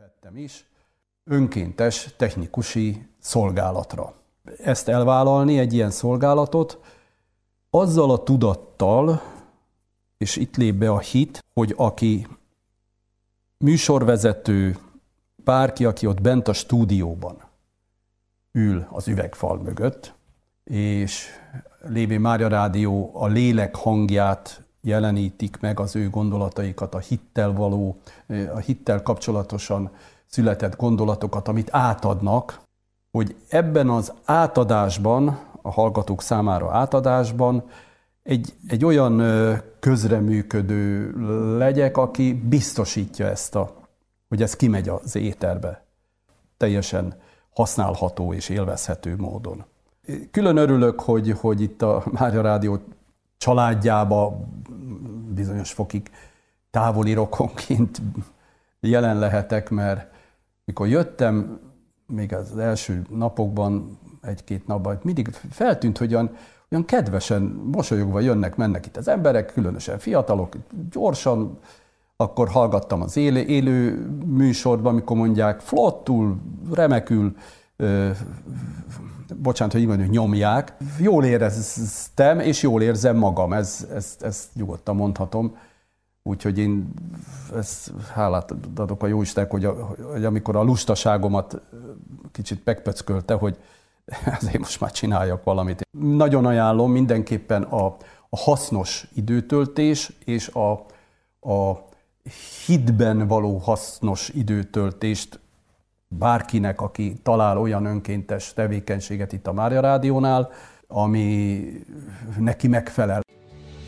vettem is önkéntes technikusi szolgálatra. Ezt elvállalni, egy ilyen szolgálatot, azzal a tudattal, és itt lép be a hit, hogy aki műsorvezető, bárki, aki ott bent a stúdióban ül az üvegfal mögött, és lévén Mária Rádió a lélek hangját jelenítik meg, az ő gondolataikat, a hittel kapcsolatosan született gondolatokat, amit átadnak, hogy ebben az átadásban, a hallgatók számára átadásban egy olyan közreműködő legyek, aki biztosítja hogy ez kimegy az éterbe, teljesen használható és élvezhető módon. Külön örülök, hogy itt a Mária Rádió családjába bizonyos fokig távoli rokonként jelen lehetek, mert mikor jöttem, még az első napokban, egy-két napban, mindig feltűnt, hogy olyan kedvesen, mosolyogva jönnek-mennek itt az emberek, különösen fiatalok, gyorsan, akkor hallgattam az élő műsorban, amikor mondják, flottul, remekül, bocsánat, hogy így mondjuk, nyomják. Jól éreztem, és jól érzem magam, ezt nyugodtan mondhatom. Úgyhogy én hálát adok a Jóistennek, hogy amikor a lustaságomat kicsit megpöckölte, hogy azért most már csináljak valamit. Nagyon ajánlom mindenképpen a hasznos időtöltés és a hitben való hasznos időtöltést bárkinek, aki talál olyan önkéntes tevékenységet itt a Mária Rádiónál, ami neki megfelel.